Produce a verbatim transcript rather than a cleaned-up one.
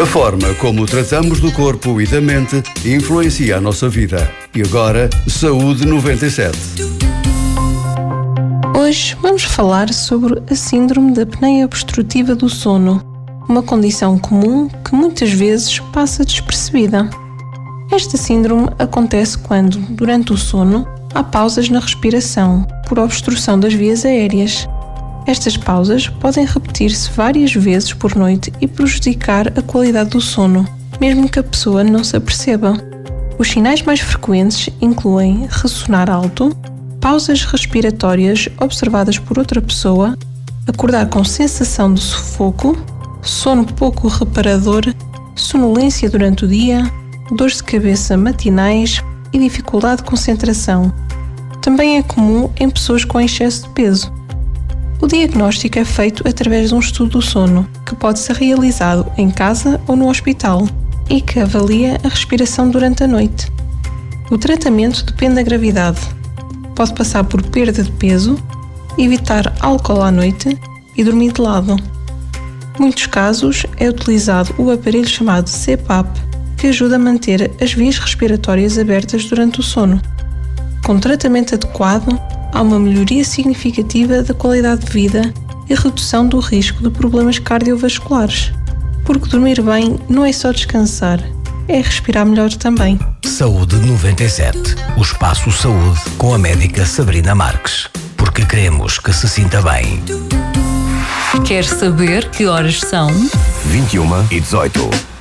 A forma como tratamos do corpo e da mente influencia a nossa vida. E agora, Saúde noventa e sete. Hoje vamos falar sobre a síndrome da apneia obstrutiva do sono, uma condição comum que muitas vezes passa despercebida. Esta síndrome acontece quando, durante o sono, há pausas na respiração, por obstrução das vias aéreas. Estas pausas podem repetir-se várias vezes por noite e prejudicar a qualidade do sono, mesmo que a pessoa não se aperceba. Os sinais mais frequentes incluem ressonar alto, pausas respiratórias observadas por outra pessoa, acordar com sensação de sufoco, sono pouco reparador, sonolência durante o dia, dores de cabeça matinais e dificuldade de concentração. Também é comum em pessoas com excesso de peso. O diagnóstico é feito através de um estudo do sono, que pode ser realizado em casa ou no hospital e que avalia a respiração durante a noite. O tratamento depende da gravidade. Pode passar por perda de peso, evitar álcool à noite e dormir de lado. Em muitos casos é utilizado o aparelho chamado C PAP, que ajuda a manter as vias respiratórias abertas durante o sono. Com tratamento adequado, há uma melhoria significativa da qualidade de vida e redução do risco de problemas cardiovasculares. Porque dormir bem não é só descansar, é respirar melhor também. Saúde noventa e sete. O Espaço Saúde com a médica Sabrina Marques. Porque queremos que se sinta bem. Quer saber que horas são? vinte e uma e dezoito.